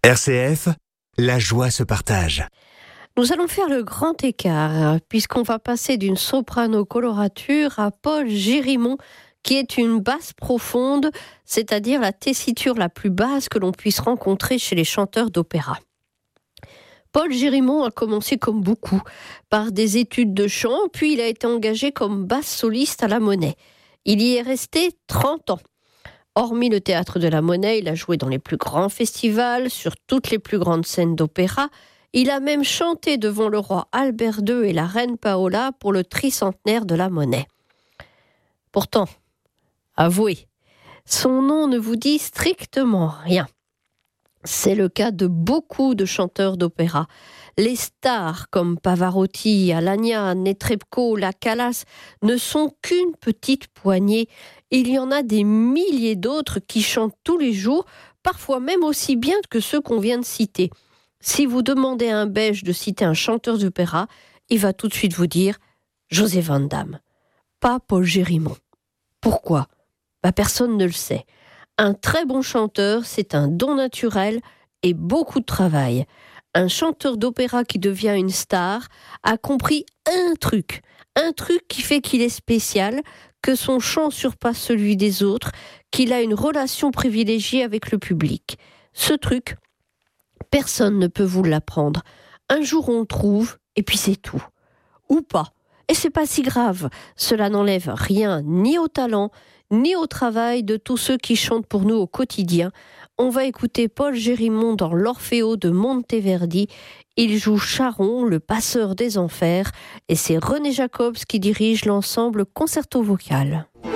RCF, la joie se partage. Nous allons faire le grand écart, puisqu'on va passer d'une soprano colorature à Paul Gérimon, qui est une basse profonde, c'est-à-dire la tessiture la plus basse que l'on puisse rencontrer chez les chanteurs d'opéra. Paul Gérimon a commencé comme beaucoup, par des études de chant, puis il a été engagé comme basse soliste à la Monnaie. Il y est resté 30 ans. Hormis le théâtre de la Monnaie, il a joué dans les plus grands festivals, sur toutes les plus grandes scènes d'opéra. Il a même chanté devant le roi Albert II et la reine Paola pour le tricentenaire de la Monnaie. Pourtant, avouez, son nom ne vous dit strictement rien. C'est le cas de beaucoup de chanteurs d'opéra. Les stars comme Pavarotti, Alagna, Netrebko, La Callas ne sont qu'une petite poignée. Il y en a des milliers d'autres qui chantent tous les jours, parfois même aussi bien que ceux qu'on vient de citer. Si vous demandez à un Belge de citer un chanteur d'opéra, il va tout de suite vous dire Joseph Van Damme, pas Paul Gérimon. Pourquoi ? Personne ne le sait. Un très bon chanteur, c'est un don naturel et beaucoup de travail. Un chanteur d'opéra qui devient une star a compris un truc qui fait qu'il est spécial, que son chant surpasse celui des autres, qu'il a une relation privilégiée avec le public. Ce truc, personne ne peut vous l'apprendre. Un jour on trouve, et puis c'est tout. Ou pas. Et c'est pas si grave. Cela n'enlève rien ni au talent, ni au travail de tous ceux qui chantent pour nous au quotidien. On va écouter Paul Gérimon dans l'Orfeo de Monteverdi. Il joue Charon, le passeur des enfers, et c'est René Jacobs qui dirige l'ensemble concerto vocal.